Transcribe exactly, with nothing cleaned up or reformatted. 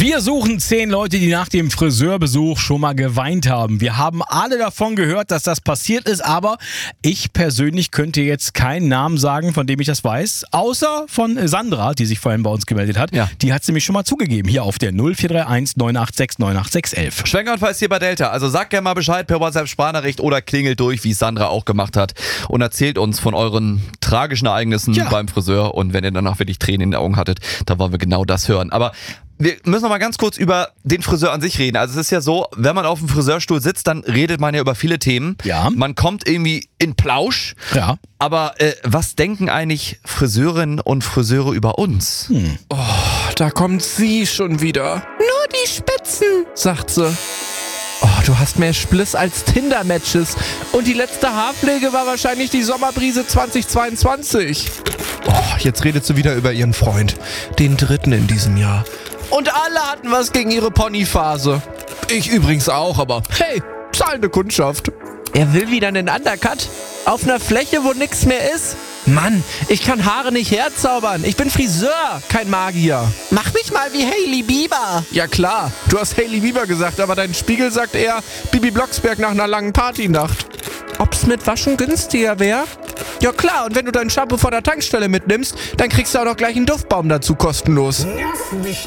Wir suchen zehn Leute, die nach dem Friseurbesuch schon mal geweint haben. Wir haben alle davon gehört, dass das passiert ist, aber ich persönlich könnte jetzt keinen Namen sagen, von dem ich das weiß, außer von Sandra, die sich vorhin bei uns gemeldet hat. Ja. Die hat sie nämlich schon mal zugegeben, hier auf der null vier drei eins neun acht sechs neun acht sechs eins eins. Schwenker ist hier bei Delta. Also sagt gerne mal Bescheid per WhatsApp-Sprachnachricht oder klingelt durch, wie es Sandra auch gemacht hat, und erzählt uns von euren tragischen Ereignissen Ja. beim Friseur. Und wenn ihr danach wirklich Tränen in den Augen hattet, dann wollen wir genau das hören. Aber wir müssen noch mal ganz kurz über den Friseur an sich reden. Also es ist ja so, wenn man auf dem Friseurstuhl sitzt, dann redet man ja über viele Themen. Ja. Man kommt irgendwie in Plausch. Ja. Aber äh, was denken eigentlich Friseurinnen und Friseure über uns? Hm. Da kommt sie schon wieder. Nur die Spitzen, sagt sie. Oh, du hast mehr Spliss als Tinder-Matches. Und die letzte Haarpflege war wahrscheinlich die Sommerbrise zweitausendzweiundzwanzig. Oh, jetzt redet sie wieder über ihren Freund. Den dritten in diesem Jahr. Und alle hatten was gegen ihre Ponyphase. Ich übrigens auch, aber hey, zahlende Kundschaft. Er will wieder einen Undercut? Auf einer Fläche, wo nix mehr ist? Mann, ich kann Haare nicht herzaubern. Ich bin Friseur, kein Magier. Mach mich mal wie Hailey Bieber. Ja klar, du hast Hailey Bieber gesagt, aber dein Spiegel sagt eher Bibi Blocksberg nach einer langen Partynacht. Ob's mit Waschen günstiger wäre? Ja klar, und wenn du dein Shampoo von der Tankstelle mitnimmst, dann kriegst du auch noch gleich einen Duftbaum dazu kostenlos.